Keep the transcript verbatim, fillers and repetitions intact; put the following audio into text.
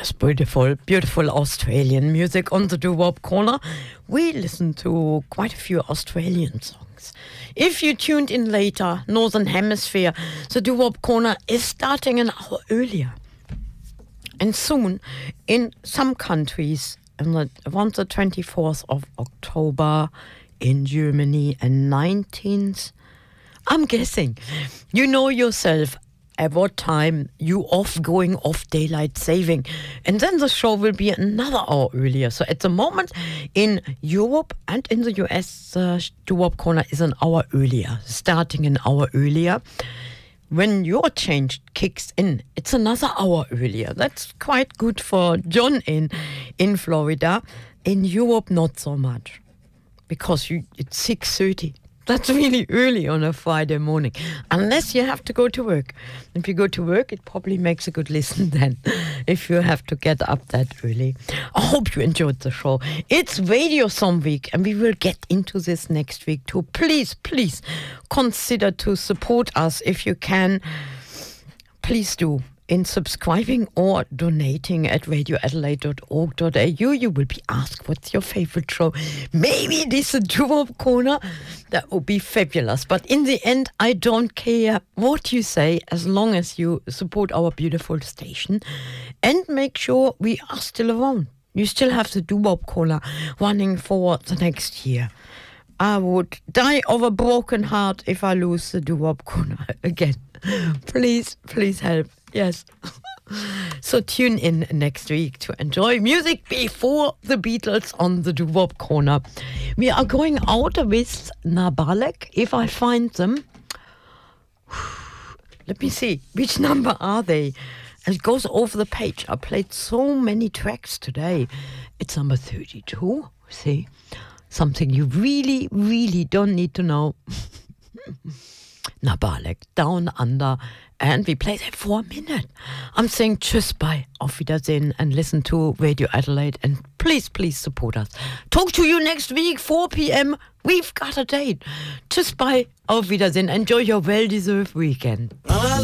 Yes, beautiful, beautiful Australian music on the Doo-Wop Corner. We listen to quite a few Australian songs. If you tuned in later, Northern Hemisphere, the Doo-Wop Corner is starting an hour earlier. And soon, in some countries, on the, around the twenty-fourth of October in Germany and nineteenth, I'm guessing, you know yourself, at what time you off going off daylight saving, and then the show will be another hour earlier. So at the moment in Europe and in the U S, the uh, Doo-Wop Corner is an hour earlier, starting an hour earlier. When your change kicks in, it's another hour earlier. That's quite good for John in in Florida. In Europe, not so much, because you, it's six thirty. That's really early on a Friday morning, unless you have to go to work. If you go to work, it probably makes a good listen then, if you have to get up that early. I hope you enjoyed the show. It's Radio Song Week, and we will get into this next week too. Please, please consider to support us if you can. Please do. In subscribing or donating at radio adelaide dot org dot a u. You will be asked what's your favorite show. Maybe this is a Doo-Wop Corner. That would be fabulous. But in the end, I don't care what you say as long as you support our beautiful station and make sure we are still around. You still have the Doo-Wop Corner running for the next year. I would die of a broken heart if I lose the Doo-Wop Corner again. Please, please help. Yes. So tune in next week to enjoy music before the Beatles on the Doo-Wop Corner. We are going out with Nabalek, if I find them. Let me see. Which number are they? It goes over the page. I played so many tracks today. It's number thirty-two. See? Something you really, really don't need to know. Nabalek, Down Under. And we played it for a minute. I'm saying tschüss, bye, auf Wiedersehen, and listen to Radio Adelaide. And please, please support us. Talk to you next week, four p.m. We've got a date. Tschüss, bye, auf Wiedersehen. Enjoy your well-deserved weekend.